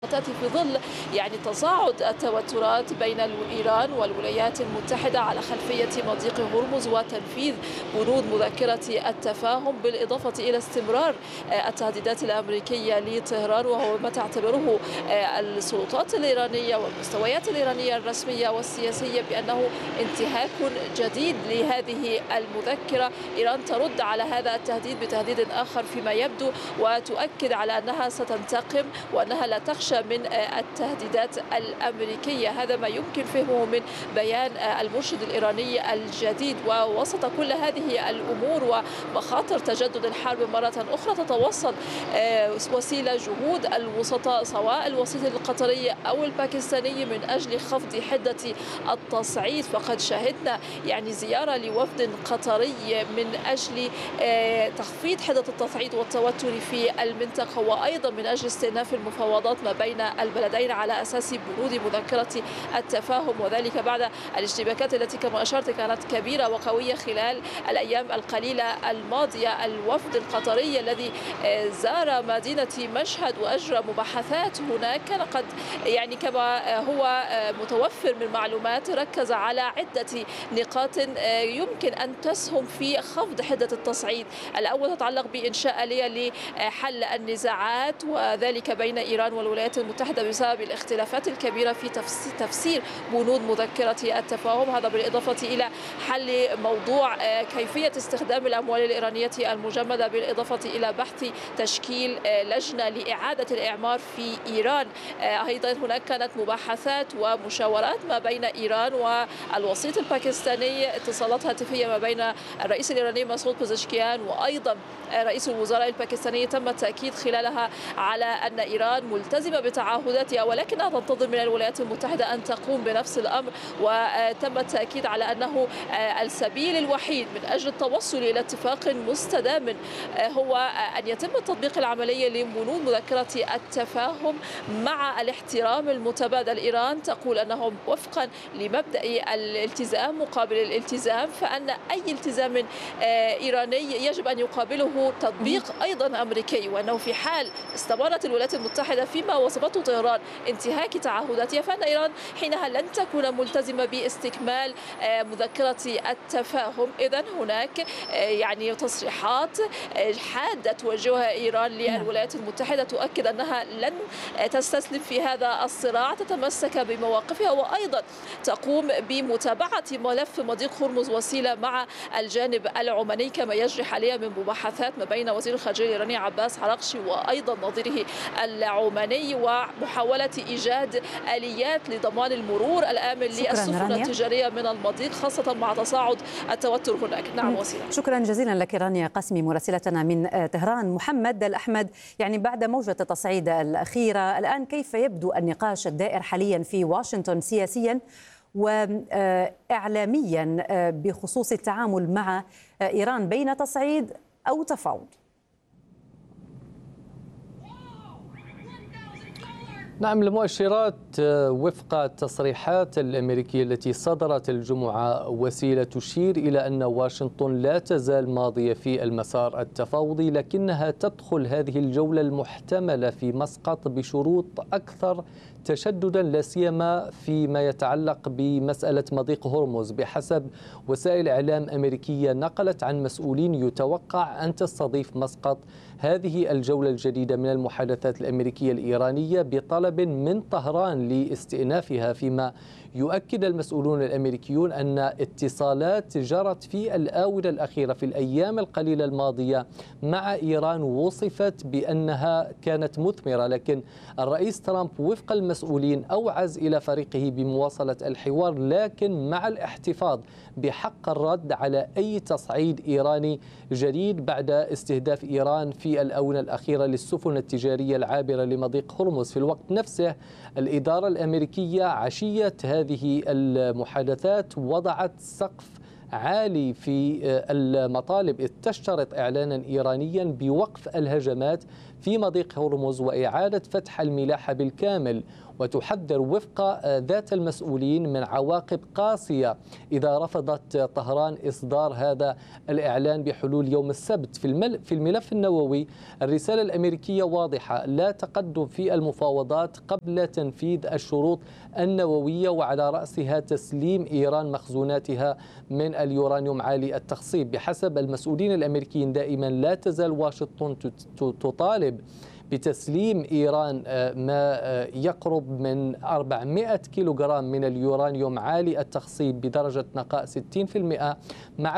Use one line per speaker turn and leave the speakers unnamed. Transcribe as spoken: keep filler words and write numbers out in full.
تأتي في ظل يعني تصاعد التوترات بين إيران والولايات المتحدة على خلفية مضيق هرمز وتنفيذ بنود مذكرة التفاهم، بالإضافة إلى استمرار التهديدات الأمريكية لطهران، وهو ما تعتبره السلطات الإيرانية والمستويات الإيرانية الرسمية والسياسية بأنه انتهاك جديد لهذه المذكرة. إيران ترد على هذا التهديد بتهديد آخر فيما يبدو، وتؤكد على أنها ستنتقم وأنها لا تخشى من التهديدات الأمريكية. هذا ما يمكن فهمه من بيان المرشد الإيراني الجديد. ووسط كل هذه الأمور ومخاطر تجدد الحرب مرة أخرى، تتوصل وسيلة جهود الوسطاء سواء الوسيط القطري أو الباكستاني من أجل خفض حدة التصعيد. فقد شهدنا يعني زيارة لوفد قطري من أجل تخفيض حدة التصعيد والتوتر في المنطقة، وأيضا من أجل استئناف المفاوضات ما بين البلدين على أساس بنود مذكرة التفاهم، وذلك بعد الاشتباكات التي كما أشرت كانت كبيرة وقوية خلال الأيام القليلة الماضية. الوفد القطري الذي زار مدينة مشهد وأجرى مباحثات هناك كان قد يعني كما هو متوفر من معلومات ركز على عدة نقاط يمكن أن تسهم في خفض حدة التصعيد. الأول تتعلق بإنشاء آلية لحل النزاعات، وذلك بين إيران والولايات المتحدة بسبب الاختلافات الكبيرة في تفسير بنود مذكرة التفاهم. هذا بالإضافة إلى حل موضوع كيفية استخدام الأموال الإيرانية المجمدة، بالإضافة إلى بحث تشكيل لجنة لإعادة الإعمار في إيران. أيضا هناك كانت مباحثات ومشاورات ما بين إيران والوسيط الباكستاني، اتصالات هاتفية ما بين الرئيس الإيراني مسعود بزشكيان وأيضا رئيس الوزراء الباكستاني، تم التأكيد خلالها على أن إيران ملتزمة بتعهداتها ولكنها تنتظر من الولايات المتحدة أن تقوم بنفس الأمر. وتم التأكيد على أنه السبيل الوحيد من أجل التوصل إلى اتفاق مستدام هو أن يتم التطبيق العملي لبنود مذكرة التفاهم مع الاحترام المتبادل. إيران تقول أنهم وفقا لمبدأ الالتزام مقابل الالتزام، فأن أي التزام إيراني يجب أن يقابله تطبيق أيضا أمريكي، وأنه في حال استمرت الولايات المتحدة فيما وصفته طهران انتهاك تعهداتها، فإن إيران حينها لن تكون ملتزمة باستكمال مذكرة التفاهم. إذن هناك يعني تصريحات حادة توجهها إيران للولايات المتحدة تؤكد أنها لن تستسلم في هذا الصراع، تتمسك بمواقفها، وأيضا تقوم بمتابعة ملف مضيق هرمز وسيلة مع الجانب العماني، كما يجري حاليا من مباحثات ما بين وزير الخارجية الإيراني عباس عراقشي وأيضا نظيره العماني، ومحاولة إيجاد آليات لضمان المرور الآمن للسفن التجارية من المضيق، خاصة مع تصاعد التوتر هناك. نعم وسيلة.
شكرا جزيلا لك رانيا قاسمي مراسلتنا من طهران. محمد الأحمد، يعني بعد موجة التصعيد الأخيرة الآن كيف يبدو النقاش الدائر حاليا في واشنطن سياسيا وإعلاميا بخصوص التعامل مع إيران بين تصعيد أو تفاوض؟
نعم، المؤشرات وفق التصريحات الأمريكية التي صدرت الجمعة وسيلة تشير إلى أن واشنطن لا تزال ماضية في المسار التفاوضي، لكنها تدخل هذه الجولة المحتملة في مسقط بشروط أكثر تشددا، لا سيما فيما يتعلق بمسألة مضيق هرمز. بحسب وسائل إعلام أمريكية نقلت عن مسؤولين يتوقع أن تستضيف مسقط هذه الجولة الجديدة من المحادثات الأمريكية الإيرانية بطلب من طهران لاستئنافها، فيما يؤكد المسؤولون الأمريكيون أن اتصالات جرت في الآونة الأخيرة في الأيام القليلة الماضية مع إيران وصفت بأنها كانت مثمرة، لكن الرئيس ترامب وفق المسؤولين أوعز إلى فريقه بمواصلة الحوار، لكن مع الاحتفاظ بحق الرد على أي تصعيد إيراني جديد بعد استهداف إيران في الآونة الأخيرة للسفن التجارية العابرة لمضيق هرمز. في الوقت نفسه الإدارة الأمريكية عشية هذه المحادثات وضعت سقف عالي في المطالب، إذ تشترط إعلانا إيرانيا بوقف الهجمات في مضيق هرمز وإعادة فتح الملاحة بالكامل، وتحذر وفق ذات المسؤولين من عواقب قاسية إذا رفضت طهران إصدار هذا الإعلان بحلول يوم السبت. في الملف النووي الرسالة الأمريكية واضحة: لا تقدم في المفاوضات قبل تنفيذ الشروط النووية، وعلى رأسها تسليم إيران مخزوناتها من اليورانيوم عالي التخصيب. بحسب المسؤولين الأمريكيين دائما لا تزال واشنطن تطالب بتسليم إيران ما يقرب من أربعمائة كيلوغرام من اليورانيوم عالي التخصيب بدرجة نقاء ستين بالمئة مع